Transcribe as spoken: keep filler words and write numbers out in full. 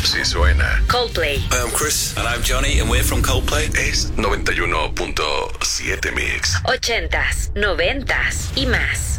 Si suena. Coldplay. Hi, I'm Chris. And I'm Johnny, and we're from Coldplay. Es noventa y uno punto siete Mix. Ochentas, noventas y más.